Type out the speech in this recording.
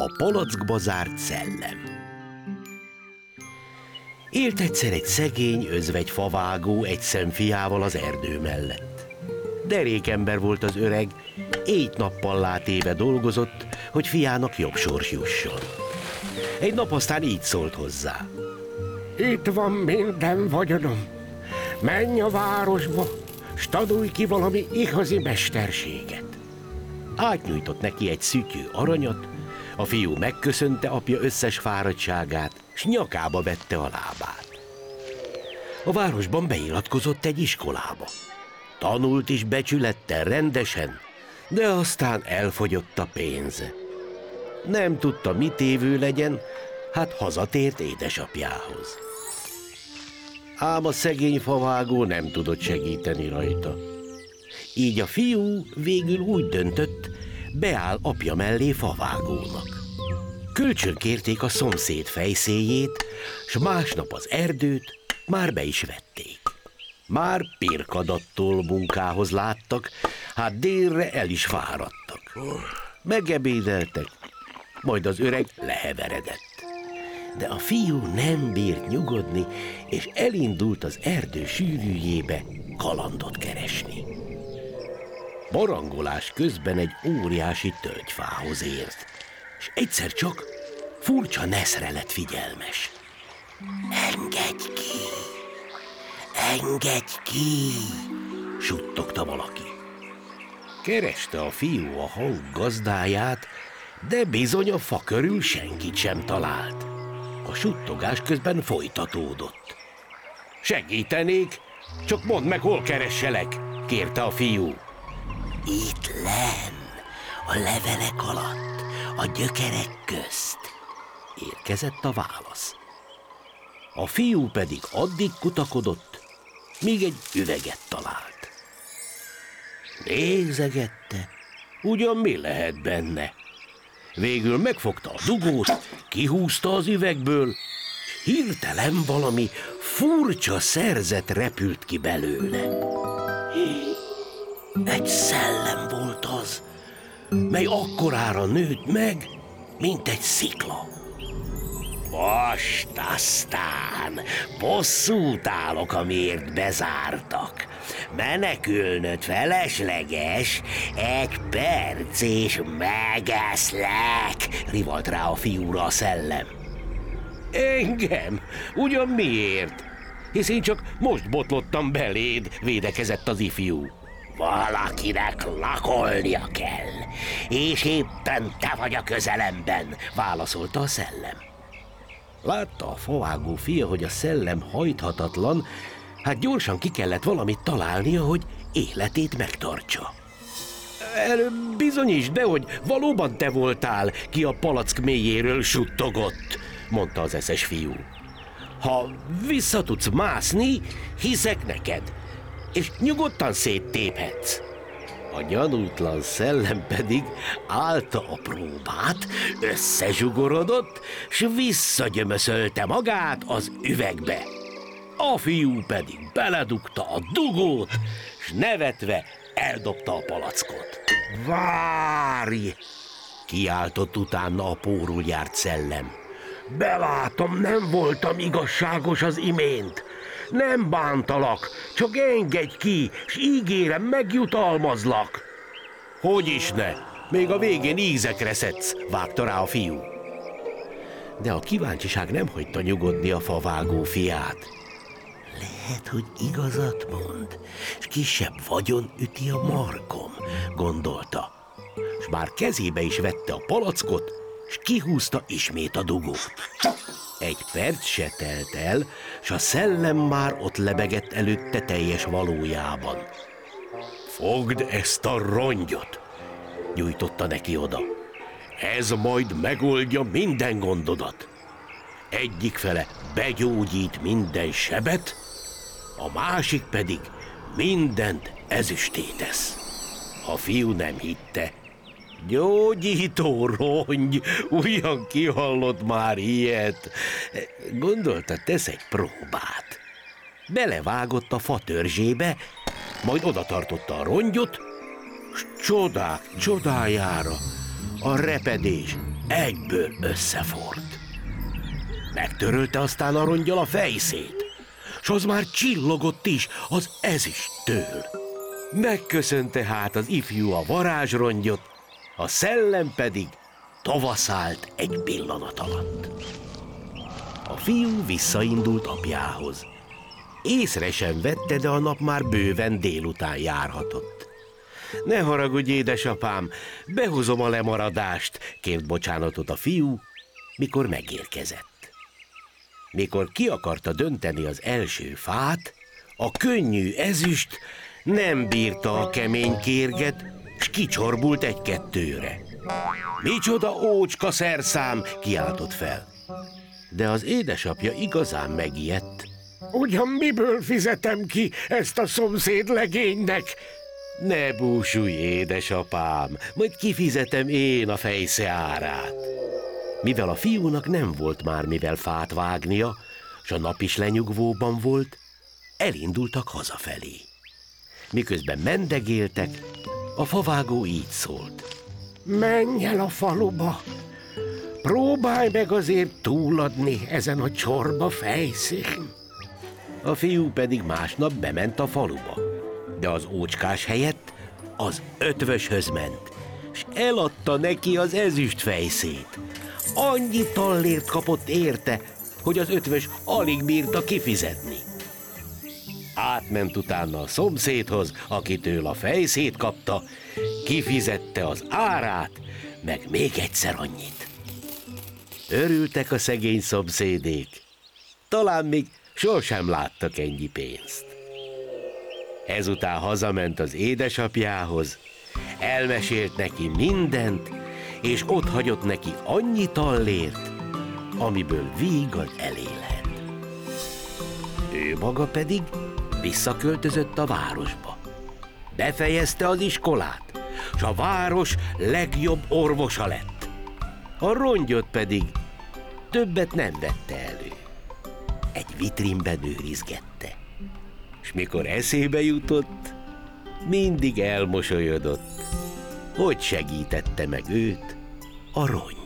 A palackba zárt szellem. Élt egyszer egy szegény, özvegy favágó egy szemfiával az erdő mellett. Derék ember volt az öreg, éjt-nappal látéve dolgozott, hogy fiának jobb sors jusson. Egy nap aztán így szólt hozzá. Itt van minden vagyonom. Menj a városba, s tanulj ki valami igazi mesterséget. Átnyújtott neki egy szütyű aranyat, a fiú megköszönte apja összes fáradtságát, s nyakába vette a lábát. A városban beiratkozott egy iskolába. Tanult is becsülettel, rendesen, de aztán elfogyott a pénze. Nem tudta, mit évő legyen, hát hazatért édesapjához. Ám a szegény favágó nem tudott segíteni rajta. Így a fiú végül úgy döntött, beáll apja mellé favágónak. Kölcsönkérték a szomszéd fejszéjét, s másnap az erdőt már be is vették. Már pirkadattól munkához láttak, hát délre el is fáradtak. Megebédeltek, majd az öreg leheveredett. De a fiú nem bírt nyugodni, és elindult az erdő sűrűjébe kalandot keresni. Barangolás közben egy óriási tölgyfához ért, és egyszer csak furcsa neszre lett figyelmes. Engedj ki! Engedj ki! Suttogta valaki. Kereste a fiú a hang gazdáját, de bizony a fa körül senkit sem talált. A suttogás közben folytatódott. Segítenék, csak mondd meg, hol keresselek, kérte a fiú. Itt lenn, a levelek alatt, a gyökerek közt, érkezett a válasz. A fiú pedig addig kutakodott, míg egy üveget talált. Nézegette, ugyan mi lehet benne. Végül megfogta a dugót, kihúzta az üvegből, hirtelen valami furcsa szerzet repült ki belőle. Egy szellem volt az, mely akkorára nőtt meg, mint egy szikla. Most aztán bosszút állok, amiért bezártak. Menekülnöd felesleges, egy perc és megeszlek, rivalt rá a fiúra a szellem. Engem? Ugyan miért? Hisz én csak most botlottam beléd, védekezett az ifjú. Valakinek lakolnia kell, és éppen te vagy a közelemben, válaszolta a szellem. Látta a favágó fia, hogy a szellem hajthatatlan, hát gyorsan ki kellett valamit találnia, hogy életét megtartsa. Bizonyítsd be, hogy valóban te voltál, ki a palack mélyéről suttogott, mondta az eszes fiú. Ha vissza tudsz mászni, hiszek neked, és nyugodtan széttéphetsz. A gyanútlan szellem pedig állta a próbát, összezsugorodott, s visszagyömöszölte magát az üvegbe. A fiú pedig beledugta a dugót, s nevetve eldobta a palackot. Várj! Kiáltott utána a pórul járt szellem. Belátom, nem voltam igazságos az imént. Nem bántalak, csak engedj ki, s ígérem, megjutalmazlak. Hogy is ne? Még a végén ízekre szedsz, vágta rá a fiú. De a kíváncsiság nem hagyta nyugodni a favágó fiát. Lehet, hogy igazat mond, s kisebb vagyon üti a markom, gondolta. S már kezébe is vette a palackot, s kihúzta ismét a dugót. Egy perc se telt el, s a szellem már ott lebegett előtte teljes valójában. Fogd ezt a rongyot, nyújtotta neki oda. Ez majd megoldja minden gondodat. Egyik fele begyógyít minden sebet, a másik pedig mindent ezüsté tesz. A fiú nem hitte. Gyógyító rongy, ugyan kihallott már ilyet. Gondolta, tesz egy próbát. Belevágott a fa törzsébe, majd oda tartotta a rongyot, s csodák csodájára a repedés egyből összefort. Megtörölte aztán a rongyal a fejszét, s az már csillogott is az ezüsttől. Megköszönte hát az ifjú a varázsrongyot, a szellem pedig tavaszált egy pillanat alatt. A fiú visszaindult apjához. Észre sem vette, de a nap már bőven délután járhatott. Ne haragudj, édesapám, behozom a lemaradást, kért bocsánatot a fiú, mikor megérkezett. Mikor ki akarta dönteni az első fát, a könnyű ezüst nem bírta a kemény kérget, s kicsorbult egy-kettőre. Micsoda ócska szerszám, kiáltott fel. De az édesapja igazán megijedt. Ugyan miből fizetem ki ezt a szomszéd legénynek? Ne búsulj, édesapám, majd kifizetem én a fejsze árát. Mivel a fiúnak nem volt már mivel fát vágnia, s a nap is lenyugvóban volt, elindultak hazafelé. Miközben mendegéltek, a favágó így szólt. Menj el a faluba, próbálj meg azért túladni ezen a csorba fejszén. A fiú pedig másnap bement a faluba, de az ócskás helyett az ötvöshöz ment, s eladta neki az ezüst fejszét. Annyi tallért kapott érte, hogy az ötvös alig bírta kifizetni. Átment utána a szomszédhoz, akitől a fejszét kapta, kifizette az árát, meg még egyszer annyit. Örültek a szegény szomszédék. Talán még sosem láttak ennyi pénzt. Ezután hazament az édesapjához, elmesélt neki mindent, és ott hagyott neki annyi tallért, amiből vígan elélhet. Ő maga pedig visszaköltözött a városba. Befejezte az iskolát, s a város legjobb orvosa lett. A rongyot pedig többet nem vette elő. Egy vitrínben őrizgette. S mikor eszébe jutott, mindig elmosolyodott, hogy segítette meg őt a rongy.